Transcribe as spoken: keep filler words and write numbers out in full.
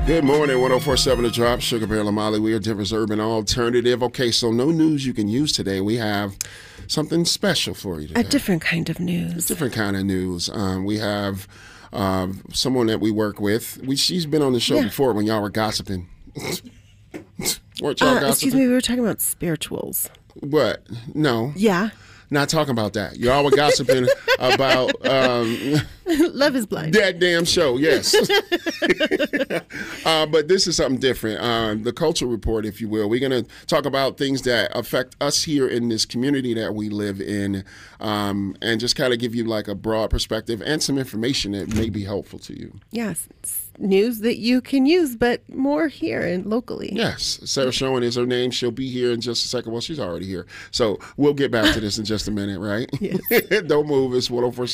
Good morning, one oh four point seven The Drop, Sugar Bear Lamali. We are Denver's Urban Alternative. Okay, so no news you can use today. We have something special for you today. A different kind of news. A different kind of news. Um, we have uh, someone that we work with. We, she's been on the show yeah. before when y'all were gossiping. Weren't y'all uh, gossiping? Excuse me, we were talking about spirituals. What? No. Yeah. Not talking about that. Y'all were gossiping about um, Love is Blind. That damn show, yes. uh, but this is something different. Uh, the Culture Report, if you will. We're going to talk about things that affect us here in this community that we live in, um, and just kind of give you like a broad perspective and some information that may be helpful to you. Yes. News that you can use, but more here and locally. Yes. Sarah Schoen is her name. She'll be here in just a second. Well, she's already here. So we'll get back to this in just a minute, right? Yes. Don't move. It's one oh four point